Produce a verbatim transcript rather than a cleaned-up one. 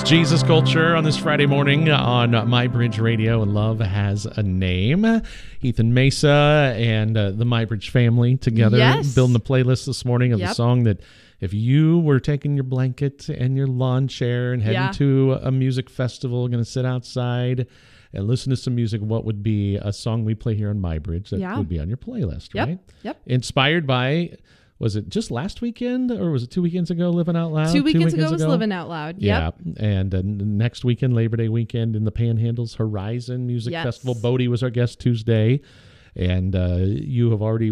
It's Jesus Culture on this Friday morning on My Bridge Radio, and Love Has a Name. Ethan Mesa and uh, the My Bridge family together Yes. building the playlist this morning of Yep. the song that if you were taking your blanket and your lawn chair and heading Yeah. to a music festival, going to sit outside and listen to some music, what would be a song we play here on My Bridge that Yeah. would be on your playlist, Yep. right? Yep. Inspired by... Was it just last weekend, or was it two weekends ago, Living Out Loud? Two weekends, ago was Living Out Loud. Yep. Yeah, and uh, next weekend, Labor Day weekend, in the Panhandles Horizon Music Yes. Festival. Bodie was our guest Tuesday, and uh, you have already